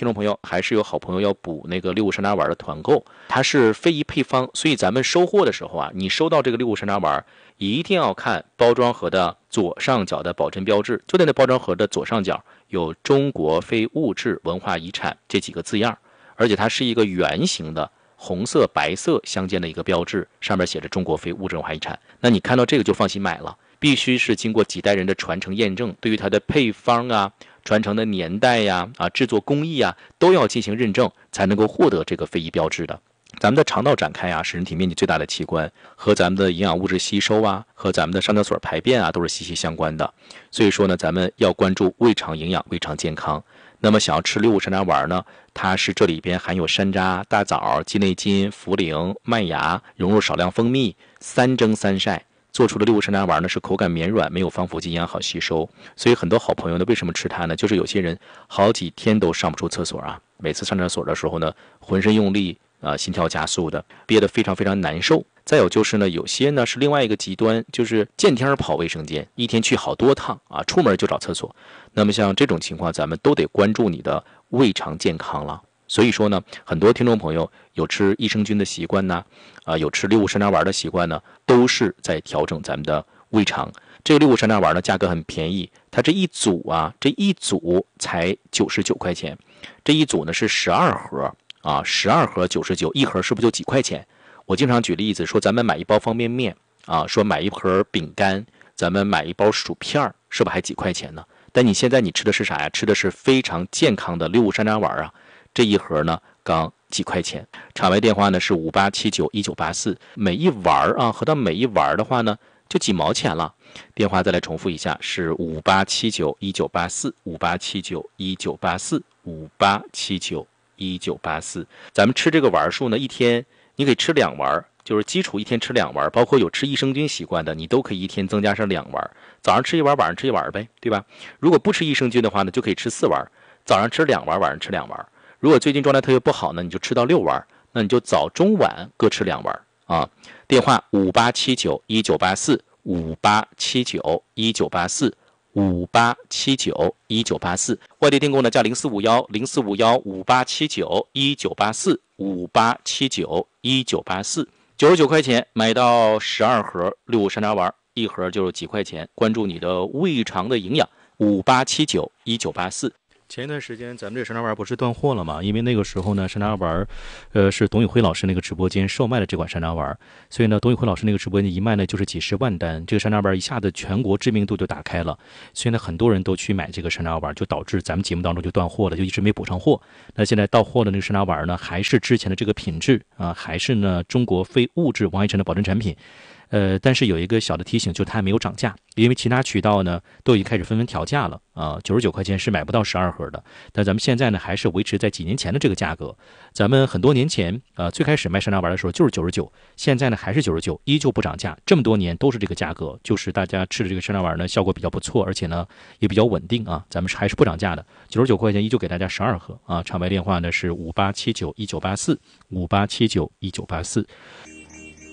听众朋友，还是有好朋友要补那个六物山楂丸的团购，它是非遗配方，所以咱们收货的时候啊，你收到这个六物山楂丸，一定要看包装盒的左上角的保真标志，就在那包装盒的左上角有中国非物质文化遗产这几个字样，而且它是一个圆形的红色白色相间的一个标志，上面写着中国非物质文化遗产。那你看到这个就放心买了，必须是经过几代人的传承验证，对于它的配方啊、传承的年代呀、制作工艺啊，都要进行认证，才能够获得这个非遗标志的。咱们的肠道展开啊，是人体面积最大的器官，和咱们的营养物质吸收啊，和咱们的上厕所排便啊，都是息息相关的。所以说呢，咱们要关注胃肠营养、胃肠健康。那么想要吃六物山楂丸呢，它是这里边含有山楂、大枣、鸡内金、茯苓、麦芽，融入少量蜂蜜，3蒸3晒。做出的六物山楂丸呢是口感绵软，没有防腐剂，营养好吸收。所以很多好朋友呢，为什么吃它呢？就是有些人好几天都上不出厕所啊，每次上厕所的时候呢，浑身用力心跳加速的，憋得非常非常难受。再有就是呢，有些呢是另外一个极端，就是见天跑卫生间，一天去好多趟啊，出门就找厕所。那么像这种情况，咱们都得关注你的胃肠健康了。所以说呢，很多听众朋友有吃益生菌的习惯呢，有吃六物山楂丸的习惯呢，都是在调整咱们的胃肠。这个六物山楂丸呢，价格很便宜，它这一组才99块钱，这一组呢是12盒啊，12盒99，一盒是不是就几块钱？我经常举例子说，咱们买一包方便面啊，说买一盒饼干，咱们买一包薯片，是不是还几块钱呢？但你现在你吃的是啥呀？吃的是非常健康的六物山楂丸啊。这一盒呢刚几块钱，场外电话呢是58791984，每一丸啊，合到每一丸的话呢就几毛钱了。电话再来重复一下，是58791984，58791984，58791984。咱们吃这个丸数呢，一天你可以吃2丸，就是基础一天吃2丸，包括有吃益生菌习惯的，你都可以一天增加上2丸，早上吃1丸，晚上吃1丸呗，对吧？如果不吃益生菌的话呢，就可以吃4丸，早上吃2丸，晚上吃2丸。如果最近状态特别不好呢，你就吃到6丸，那你就早中晚各吃2丸啊。电话58791984，58791984，58791984。外地订购呢加0451045158791984，58791984。99块钱买到12盒六物山楂丸，一盒就是几块钱。关注你的胃肠的营养，58791984。前一段时间咱们这山楂丸不是断货了吗？因为那个时候呢，山楂丸是董宇辉老师那个直播间售卖的这款山楂丸，所以呢，董宇辉老师那个直播间一卖呢就是几十万单，这个山楂丸一下子全国知名度就打开了，所以呢，很多人都去买这个山楂丸，就导致咱们节目当中就断货了，就一直没补上货。那现在到货的那个山楂丸呢，还是之前的这个品质啊，还是呢中国非物质文化遗产的保证产品。但是有一个小的提醒，就是它还没有涨价，因为其他渠道呢都已经开始纷纷调价了啊，99块钱是买不到12盒的。但咱们现在呢还是维持在几年前的这个价格。咱们很多年前最开始卖山楂丸的时候就是99，现在呢还是99，依旧不涨价，这么多年都是这个价格，就是大家吃的这个山楂丸呢效果比较不错，而且呢也比较稳定啊，咱们还是不涨价的，99块钱依旧给大家12盒啊。场外电话呢是58791984，58791984。